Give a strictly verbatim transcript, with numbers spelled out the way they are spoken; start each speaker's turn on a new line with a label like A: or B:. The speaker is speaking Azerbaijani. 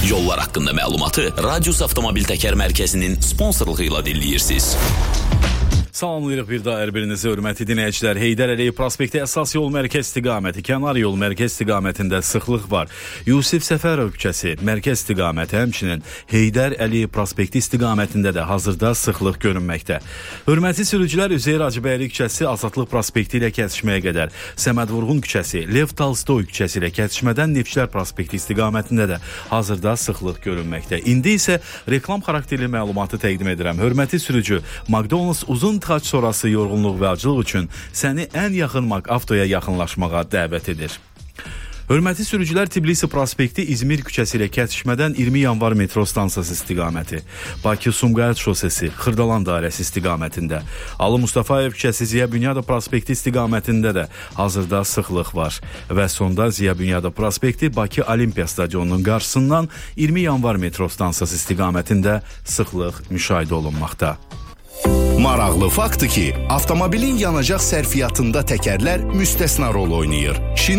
A: Yollar haqqında məlumatı Radius Avtomobil Təkər Mərkəzinin sponsorluğu ilə dinləyirsiniz.
B: Salamlayırıq bir daha hər birinizi, hörmətli dinləyicilər. Heydər Əliyev prospekti əsas yol mərkəz istiqaməti, kənar yol mərkəz istiqamətində sıxlıq var. Yusif Səfərov küçəsi mərkəz istiqaməti, həmçinin Heydər Əliyev prospekti istiqamətində də hazırda sıxlıq görünməkdə. Hörmətli sürücülər, Üzeyir Hacıbəyli küçəsi Azadlıq prospekti ilə kəsişməyə qədər, Səməd Vurğun küçəsi, Lev Tolstoy küçəsi ilə kəsişmədən Neftçilər prospekti istiqamətində də hazırda sıxlıq görünməkdə. İndi isə reklam xarakterli məlumatı təqdim edirəm. Hörmətli sürücü, McDonald's uzun tıxac sonrası yorğunluq və acılıq üçün səni ən yaxın McAutoya yaxınlaşmağa dəvət edir. Hörmətli sürücülər, Tbilisi prospekti İzmir küçəsi ilə kəsişmədən iyirmi yanvar metro stansiyası istiqaməti, Bakı-Sumqayıt şosesi, Xırdalan dairəsi istiqamətində, Ali Mustafayev küçəsi Ziya Bünyadov prospekti istiqamətində də hazırda sıxlıq var. Və sonda Ziya Bünyadov prospekti Bakı Olimpiya stadionunun qarşısından iyirmi yanvar metro stansiyası istiqamətində sıxlıq müşahidə olunmaqda.
C: Maraqlı faktdır ki, avtomobilin yanacaq sərfiyyatında təkərlər müstəsna rol oynayır.